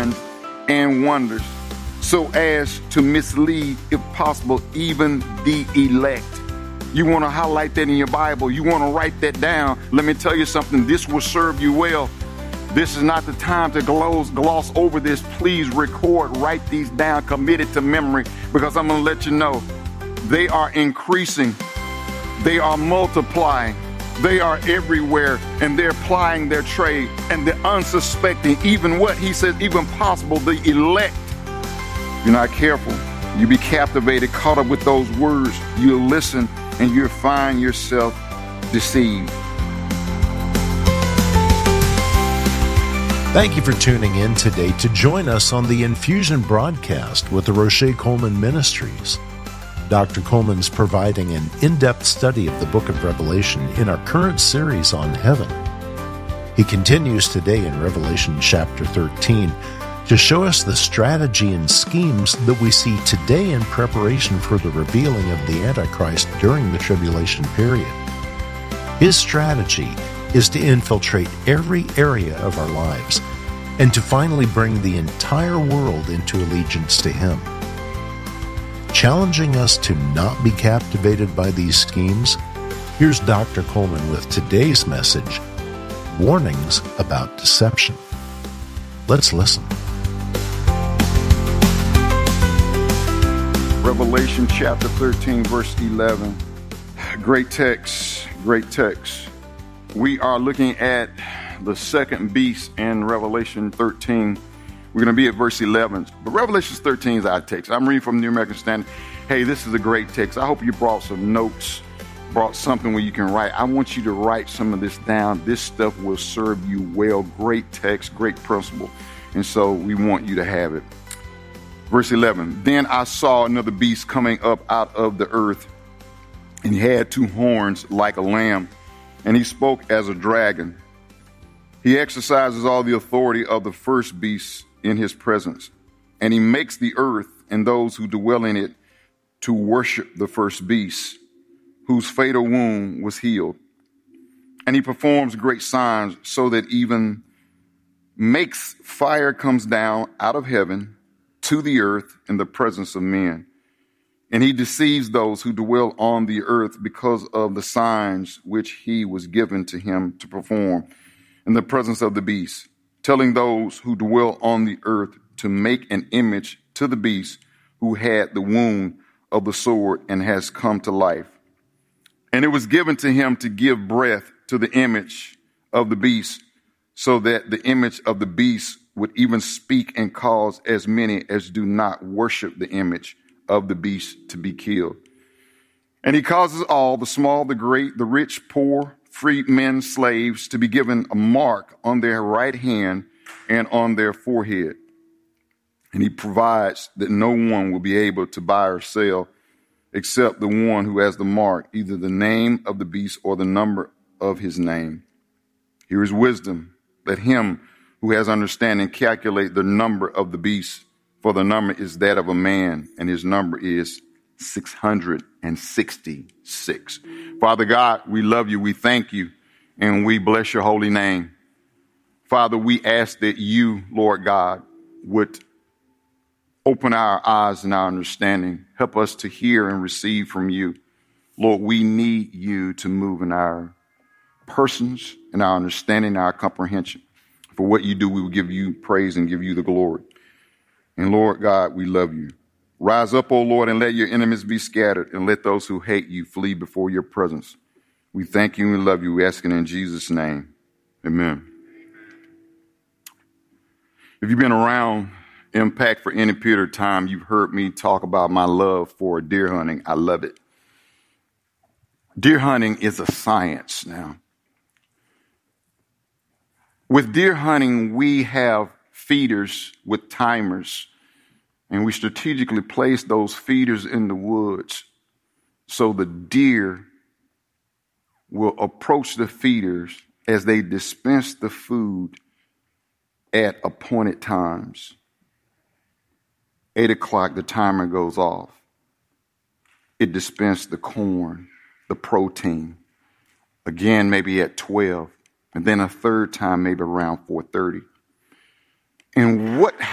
signs and wonders, so as to mislead, if possible, even the elect. You want to highlight that in your Bible. You want to write that down. Let me tell you something. This will serve you well. This is not the time to gloss over this. Please record, write these down, commit it to memory, because I'm going to let you know they are increasing. They are multiplying. They are everywhere, and they're plying their trade, and they're unsuspecting. Even what he says, even possible, the elect. If you're not careful, you be captivated, caught up with those words. You'll listen, and you'll find yourself deceived. Thank you for tuning in today to join us on the Infusion broadcast with the Roche Coleman Ministries. Dr. Coleman's providing an in-depth study of the book of Revelation in our current series on heaven. He continues today in Revelation chapter 13 to show us the strategy and schemes that we see today in preparation for the revealing of the Antichrist during the tribulation period. His strategy is to infiltrate every area of our lives and to finally bring the entire world into allegiance to him. Challenging us to not be captivated by these schemes, here's Dr. Coleman with today's message, Warnings about Deception. Let's listen. Revelation chapter 13, verse 11. Great text, great text. We are looking at the second beast in Revelation 13. We're going to be at verse 11. But Revelation 13 is our text. I'm reading from the New American Standard. Hey, this is a great text. I hope you brought some notes, brought something where you can write. I want you to write some of this down. This stuff will serve you well. Great text, great principle. And so we want you to have it. Verse 11. Then I saw another beast coming up out of the earth, and he had two horns like a lamb, and he spoke as a dragon. He exercises all the authority of the first beast in his presence, and he makes the earth and those who dwell in it to worship the first beast, whose fatal wound was healed. And he performs great signs, so that even makes fire comes down out of heaven to the earth in the presence of men. And he deceives those who dwell on the earth because of the signs which he was given to him to perform in the presence of the beast, telling those who dwell on the earth to make an image to the beast who had the wound of the sword and has come to life. And it was given to him to give breath to the image of the beast, so that the image of the beast would even speak and cause as many as do not worship the image of the beast to be killed. And he causes all, the small, the great, the rich, poor, freedmen, slaves, to be given a mark on their right hand and on their forehead. And he provides that no one will be able to buy or sell except the one who has the mark, either the name of the beast or the number of his name. Here is wisdom. Let him who has understanding calculate the number of the beast, for the number is that of a man, and his number is 666. Father God, we love you, we thank you, and we bless your holy name. Father, we ask that you, Lord God, would open our eyes and our understanding. Help us to hear and receive from you. Lord, we need you to move in our persons, in our understanding, our comprehension. For what you do, we will give you praise and give you the glory. And Lord God, we love you. Rise up, O Lord, and let your enemies be scattered, and let those who hate you flee before your presence. We thank you and we love you. We ask it in Jesus' name. Amen. If you've been around Impact for any period of time, you've heard me talk about my love for deer hunting. I love it. Deer hunting is a science now. With deer hunting, we have feeders with timers, and we strategically place those feeders in the woods so the deer will approach the feeders as they dispense the food at appointed times. 8 o'clock, the timer goes off. It dispensed the corn, the protein. Again, maybe at 12. And then a third time, maybe around 4:30. And what